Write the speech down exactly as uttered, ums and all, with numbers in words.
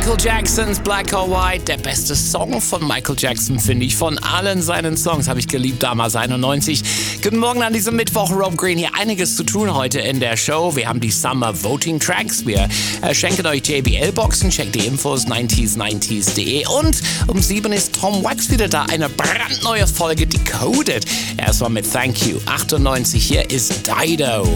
Michael Jacksons Black or White, der beste Song von Michael Jackson, finde ich. Von allen seinen Songs habe ich geliebt, damals einundneunzig. Guten Morgen an diesem Mittwoch, Rob Green. Hier einiges zu tun heute in der Show. Wir haben die Summer Voting Tracks. Wir äh, schenken euch J B L-Boxen. Checkt die Infos neunzig neunzig punkt de. Und um sieben ist Tom Wax wieder da. Eine brandneue Folge Decoded. Erstmal mit Thank You. achtundneunzig, hier ist Dido.